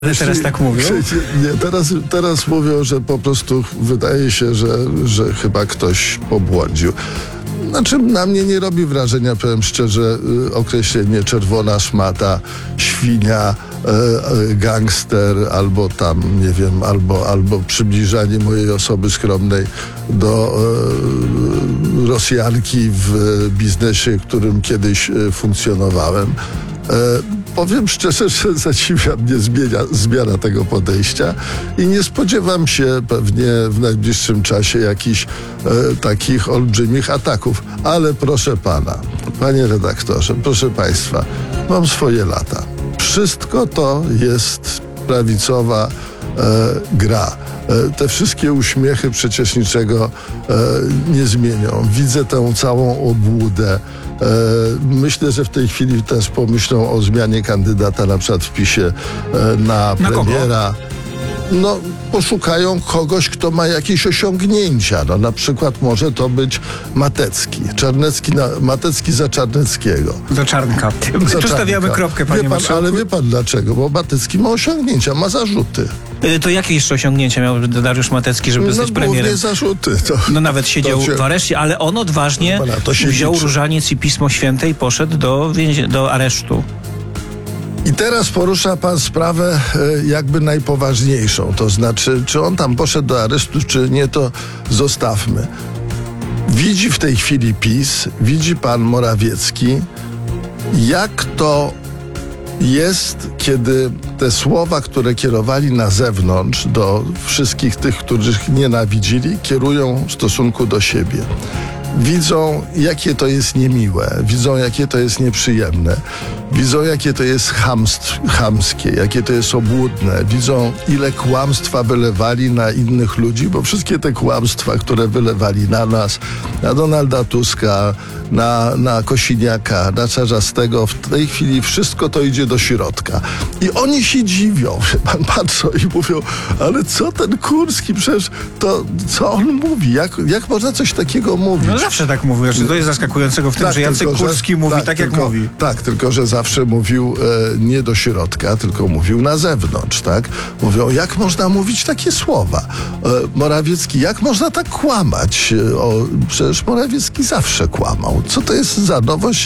Ale teraz tak mówią? Nie, teraz mówią, że po prostu wydaje się, że chyba ktoś pobłądził. Znaczy, na mnie nie robi wrażenia, powiem szczerze, określenie czerwona szmata, świnia, gangster, albo tam, nie wiem, albo przybliżanie mojej osoby skromnej do Rosjanki w biznesie, którym kiedyś funkcjonowałem. Powiem szczerze, że zadziwia mnie zmiana tego podejścia i nie spodziewam się pewnie w najbliższym czasie jakichś takich olbrzymich ataków. Ale proszę pana, panie redaktorze, proszę państwa, mam swoje lata. Wszystko to jest prawicowa gra. Te wszystkie uśmiechy przecież niczego nie zmienią. Widzę tę całą obłudę. Myślę, że w tej chwili też pomyślą o zmianie kandydata na przykład w PiS-ie na premiera. No, poszukają kogoś, kto ma jakieś osiągnięcia. No, na przykład może to być Matecki. Matecki za Czarneckiego. Za Czarnka. Tu stawiamy kropkę, panie marszałku. Ale wie pan dlaczego? Bo Matecki ma osiągnięcia, ma zarzuty. To jakie jeszcze osiągnięcia miał Dariusz Matecki, żeby zostać premierem? Głównie zarzuty. No nawet siedział w areszcie, ale on odważnie wziął różaniec i Pismo Święte i poszedł do aresztu. I teraz porusza pan sprawę jakby najpoważniejszą. To znaczy, czy on tam poszedł do aresztu, czy nie, to zostawmy. Widzi w tej chwili PiS, widzi pan Morawiecki, jak to jest, kiedy te słowa, które kierowali na zewnątrz do wszystkich tych, których nienawidzili, kierują w stosunku do siebie. Widzą, jakie to jest niemiłe, widzą, jakie to jest nieprzyjemne, widzą, jakie to jest chamskie, jakie to jest obłudne, widzą, ile kłamstwa wylewali na innych ludzi, bo wszystkie te kłamstwa, które wylewali na nas, na Donalda Tuska, na Kosiniaka, na Czarzastego, w tej chwili wszystko to idzie do środka. I oni się dziwią, pan patrzą i mówią, ale co ten Kurski, przecież to, co on mówi, jak można coś takiego mówić? No zawsze tak mówił, że to jest zaskakującego w tym, że Jacek Kurski mówi tak, jak mówi. Tak, tylko że zawsze mówił nie do środka, tylko mówił na zewnątrz, tak? Mówią, jak można mówić takie słowa? Morawiecki, jak można tak kłamać? Przecież Morawiecki zawsze kłamał. Co to jest za nowość,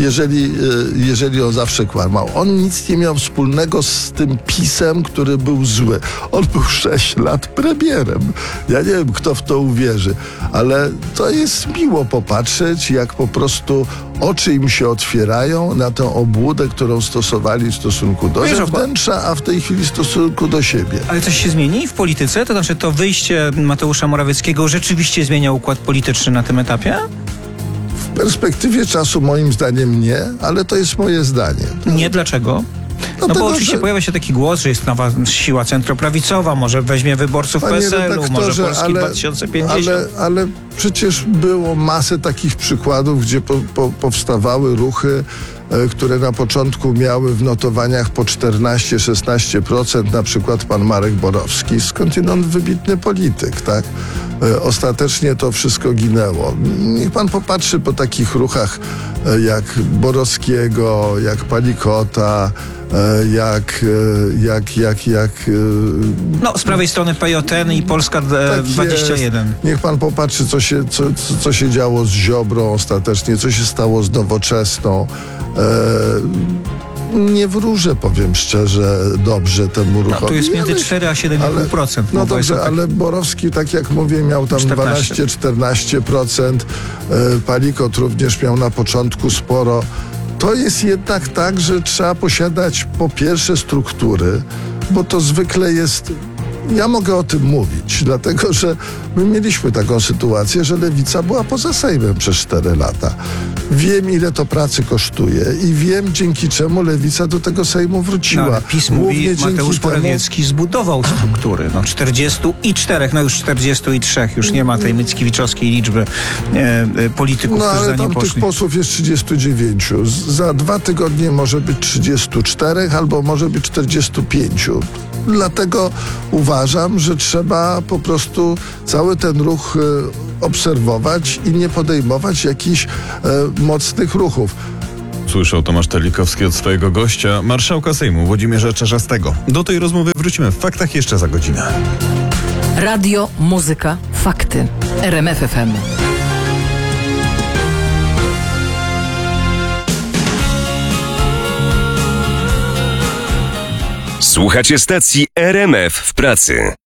jeżeli on zawsze kłamał? On nic nie miał wspólnego z tym PiS-em, który był zły. On był 6 lat premierem. Ja nie wiem, kto w to uwierzy, ale to jest miło popatrzeć, jak po prostu oczy im się otwierają na tę obłudę, którą stosowali w stosunku do zewnętrza, a w tej chwili w stosunku do siebie. Ale coś się zmieni w polityce? To znaczy to wyjście Mateusza Morawieckiego rzeczywiście zmienia układ polityczny na tym etapie? W perspektywie czasu moim zdaniem nie, ale to jest moje zdanie. Nie, dlaczego? No bo oczywiście pojawia się taki głos, że jest nowa siła centroprawicowa, może weźmie wyborców PSL-u, może Polski 2050. Ale przecież było masę takich przykładów, gdzie powstawały ruchy, które na początku miały w notowaniach po 14-16%, na przykład pan Marek Borowski, skądinąd wybitny polityk, tak? Ostatecznie to wszystko ginęło. Niech pan popatrzy po takich ruchach jak Borowskiego, jak Palikota, No, z prawej strony PJN i Polska 21. Jest. Niech pan popatrzy, co się działo z Ziobrą ostatecznie, co się stało z Nowoczesną. Nie wróżę, powiem szczerze, dobrze temu ruchowi. No, tu jest między 4 a 7,5%. No dobrze, ale Borowski, tak jak mówię, miał tam 12-14%. Palikot również miał na początku sporo. To jest jednak tak, że trzeba posiadać po pierwsze struktury, bo to zwykle jest... Ja mogę o tym mówić, dlatego że my mieliśmy taką sytuację, że Lewica była poza Sejmem przez 4 lata. Wiem, ile to pracy kosztuje i wiem, dzięki czemu Lewica do tego Sejmu wróciła. No, PiS mówi, Mateusz Morawiecki zbudował struktury. 44, już 43, już nie ma tej Mickiewiczowskiej liczby polityków, którzy za nim poszli. No ale tam tych posłów jest 39. Za 2 tygodnie może być 34 albo może być 45. Dlatego uważam, że trzeba po prostu cały ten ruch obserwować i nie podejmować jakichś mocnych ruchów. usłyszał Tomasz Telikowski od swojego gościa, marszałka Sejmu Włodzimierza Czarzastego. Do tej rozmowy wrócimy w faktach jeszcze za godzinę. Radio, muzyka, fakty. RMF FM. Słuchacie stacji RMF w pracy.